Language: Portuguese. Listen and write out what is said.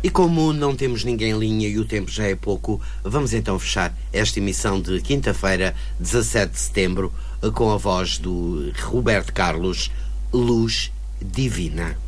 E como não temos ninguém em linha e o tempo já é pouco, vamos então fechar esta emissão de quinta-feira, 17 de setembro, com a voz do Roberto Carlos, Luz Divina.